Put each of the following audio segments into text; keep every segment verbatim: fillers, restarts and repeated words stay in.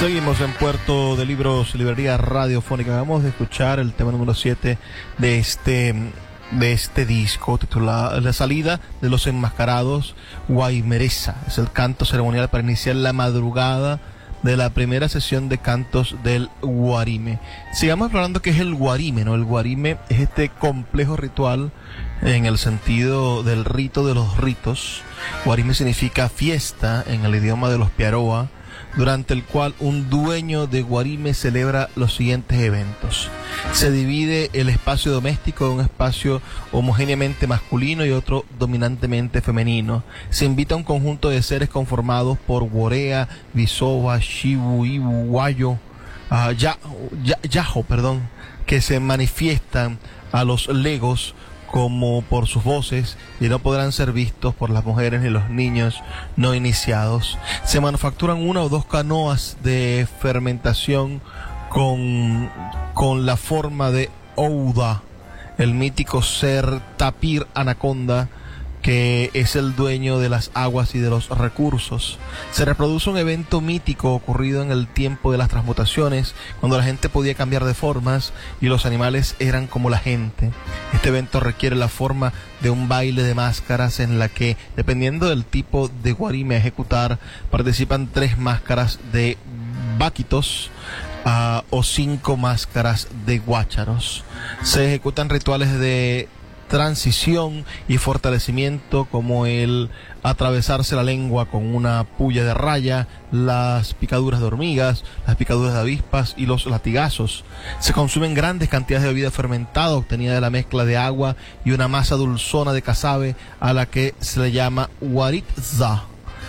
Seguimos en Puerto de Libros, librería radiofónica. Acabamos de escuchar el tema número siete de este, de este disco, titulado La salida de los enmascarados, Guaymeresa. Es el canto ceremonial para iniciar la madrugada de la primera sesión de cantos del Guarime. Sigamos hablando qué es el Guarime, ¿no? El Guarime es este complejo ritual en el sentido del rito de los ritos. Guarime significa fiesta en el idioma de los Piaroa, durante el cual un dueño de Guarime celebra los siguientes eventos. Se divide el espacio doméstico en un espacio homogéneamente masculino y otro dominantemente femenino. Se invita a un conjunto de seres conformados por Worea, Bisoba, Shibu, Ibu, Guayo, uh, ya, ya, Yajo, perdón, que se manifiestan a los legos como por sus voces y no podrán ser vistos por las mujeres ni los niños no iniciados. Se manufacturan una o dos canoas de fermentación con, con la forma de Ouda, el mítico ser tapir anaconda que es el dueño de las aguas y de los recursos. Se reproduce un evento mítico ocurrido en el tiempo de las transmutaciones, cuando la gente podía cambiar de formas y los animales eran como la gente. Este evento requiere la forma de un baile de máscaras en la que, dependiendo del tipo de Guarime a ejecutar, participan tres máscaras de Báquitos uh, o cinco máscaras de Guácharos. Se ejecutan rituales de transición y fortalecimiento como el atravesarse la lengua con una puya de raya, las picaduras de hormigas, las picaduras de avispas y los latigazos. Se consumen grandes cantidades de bebida fermentada obtenida de la mezcla de agua y una masa dulzona de casabe a la que se le llama huaritza,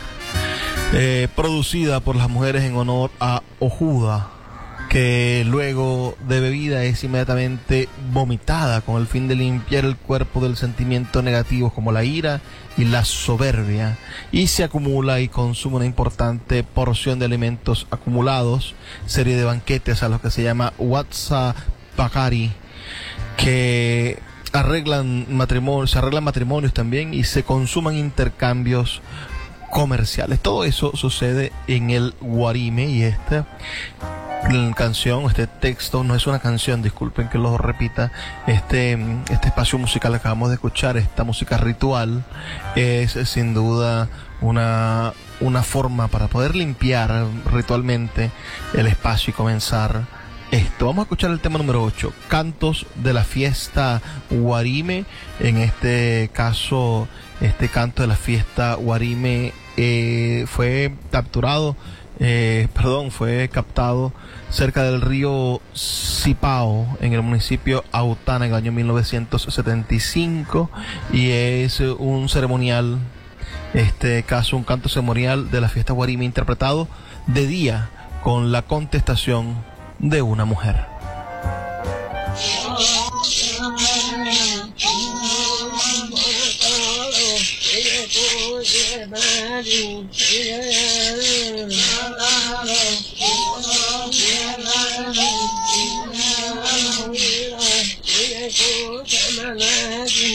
eh, producida por las mujeres en honor a Ojuda, que luego de bebida es inmediatamente vomitada con el fin de limpiar el cuerpo del sentimiento negativo como la ira y la soberbia, y se acumula y consume una importante porción de alimentos acumulados, serie de banquetes a los que se llama Watsa Pakari, que arreglan matrimonio, se arreglan matrimonios también y se consuman intercambios comerciales. Todo eso sucede en el Guarime, y esta canción, este texto, no es una canción, disculpen que lo repita, este, este espacio musical que acabamos de escuchar, esta música ritual, es sin duda una, una forma para poder limpiar ritualmente el espacio y comenzar esto. Vamos a escuchar el tema número ocho, Cantos de la Fiesta Guarime. En este caso, este canto de la fiesta Guarime eh, fue capturado Eh, perdón, fue captado cerca del río Cipao, en el municipio Autana, en el año mil novecientos setenta y cinco, y es un ceremonial, este caso un canto ceremonial de la fiesta Guarime interpretado de día con la contestación de una mujer.